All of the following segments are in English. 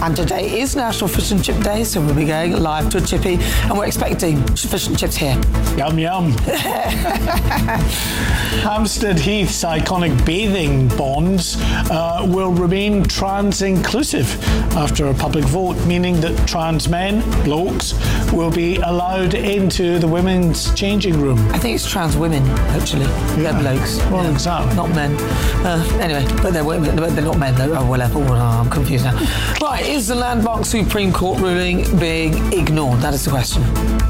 And today is National Fish and Chip Day, so we'll be going live to a chippy, and we're expecting fish and chips here. Yum, yum. Hampstead Heath's iconic bathing bonds will remain trans-inclusive after a public vote, meaning that trans men, blokes, will be allowed into the women's changing room. I think it's trans women, actually. Yeah. They're blokes. Well, exactly. Not men. Anyway, but they're women, but they're not men, though. Oh, whatever. Oh, I'm confused now. Right, is the landmark Supreme Court ruling being ignored? That is the question.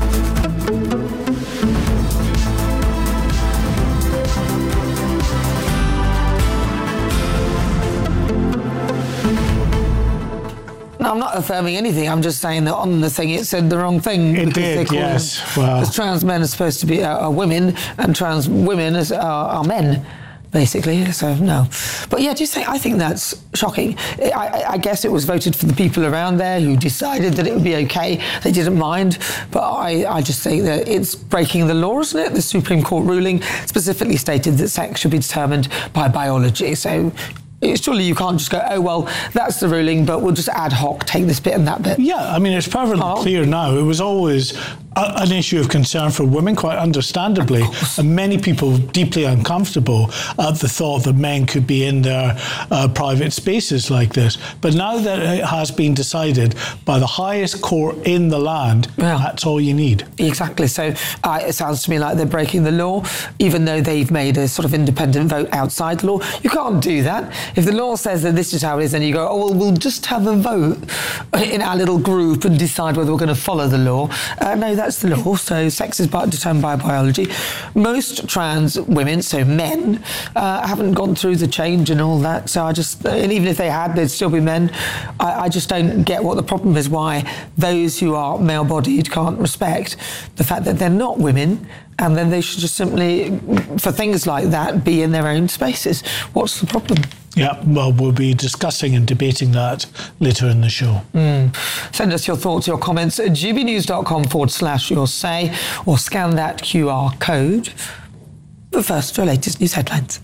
No, I'm not affirming anything. I'm just saying that on the thing it said the wrong thing. It did, yes. Well, because trans men are supposed to be are women, and trans women are men, basically. So no. But yeah, I think that's shocking. I guess it was voted for the people around there who decided that it would be okay. They didn't mind. But I just think that it's breaking the law, isn't it? The Supreme Court ruling specifically stated that sex should be determined by biology. So surely you can't just go, oh, well, that's the ruling, but we'll just ad hoc take this bit and that bit. Yeah, I mean, it's perfectly clear now. It was always an issue of concern for women, quite understandably, and many people deeply uncomfortable at the thought that men could be in their private spaces like this. But now that it has been decided by the highest court in the land, that's all you need. Exactly. So it sounds to me like they're breaking the law, even though they've made a sort of independent vote outside the law. You can't do that. If the law says that this is how it is, then you go, oh, well, we'll just have a vote in our little group and decide whether we're going to follow the law. No, that's the law. So sex is determined by biology. Most trans women, so men, haven't gone through the change and all that. So and even if they had, they'd still be men. I just don't get what the problem is, why those who are male-bodied can't respect the fact that they're not women, and then they should just simply, for things like that, be in their own spaces. What's the problem? Yeah, well, we'll be discussing and debating that later in the show. Send us your thoughts, your comments at gbnews.com/your say, or scan that QR code. But first, your latest news headlines.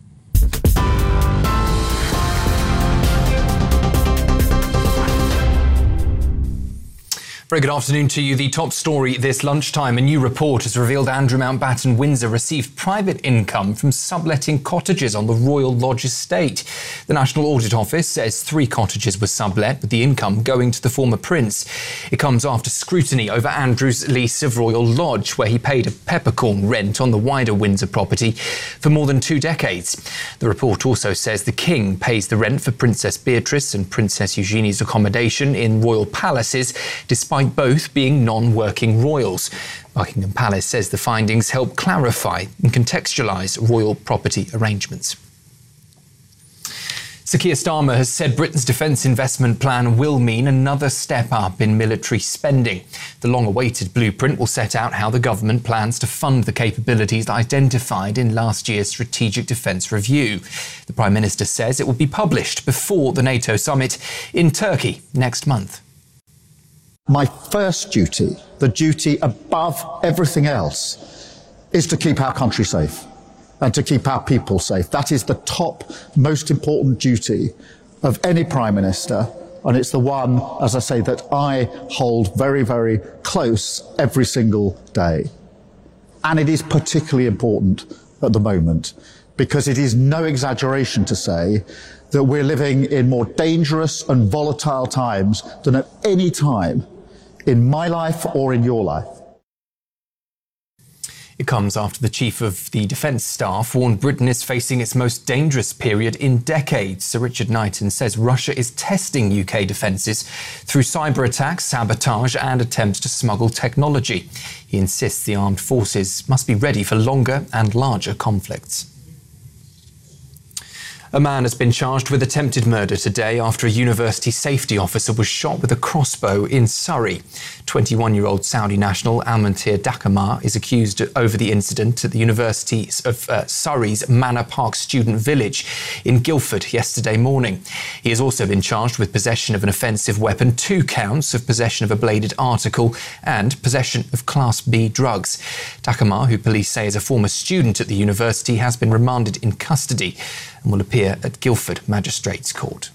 Very good afternoon to you. The top story this lunchtime. A new report has revealed Andrew Mountbatten Windsor received private income from subletting cottages on the Royal Lodge estate. The National Audit Office says 3 cottages were sublet, with the income going to the former prince. It comes after scrutiny over Andrew's lease of Royal Lodge, where he paid a peppercorn rent on the wider Windsor property for more than 2 decades. The report also says the King pays the rent for Princess Beatrice and Princess Eugenie's accommodation in royal palaces, despite both being non-working royals. Buckingham Palace says the findings help clarify and contextualise royal property arrangements. Sir Keir Starmer has said Britain's defence investment plan will mean another step up in military spending. The long-awaited blueprint will set out how the government plans to fund the capabilities identified in last year's Strategic Defence Review. The Prime Minister says it will be published before the NATO summit in Turkey next month. My first duty, the duty above everything else, is to keep our country safe and to keep our people safe. That is the top, most important duty of any Prime Minister, and it's the one, as I say, that I hold very, very close every single day. And it is particularly important at the moment, because it is no exaggeration to say that we're living in more dangerous and volatile times than at any time in my life or in your life. It comes after the Chief of the Defence Staff warned Britain is facing its most dangerous period in decades. Sir Richard Knighton says Russia is testing UK defences through cyber attacks, sabotage and attempts to smuggle technology. He insists the armed forces must be ready for longer and larger conflicts. A man has been charged with attempted murder today after a university safety officer was shot with a crossbow in Surrey. 21-year-old Saudi national Almantir Dakamar is accused over the incident at the University of Surrey's Manor Park Student Village in Guildford yesterday morning. He has also been charged with possession of an offensive weapon, 2 counts of possession of a bladed article and possession of Class B drugs. Dakamar, who police say is a former student at the university, has been remanded in custody and will appear at Guildford Magistrates Court.